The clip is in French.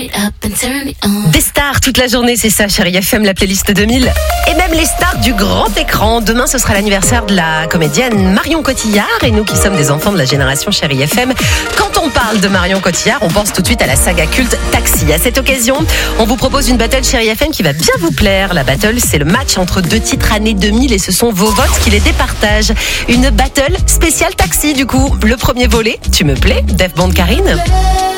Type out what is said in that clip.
Des stars toute la journée, c'est ça, Chérie FM, la playlist 2000. Et même les stars du grand écran. Demain, ce sera l'anniversaire de la comédienne Marion Cotillard. Et nous qui sommes des enfants de la génération Chérie FM, quand on parle de Marion Cotillard, on pense tout de suite à la saga culte Taxi. À cette occasion, on vous propose une battle Chérie FM qui va bien vous plaire. La battle, c'est le match entre deux titres années 2000 et ce sont vos votes qui les départagent. Une battle spéciale Taxi, du coup. Le premier volet, Tu me plais, Def Band Karine.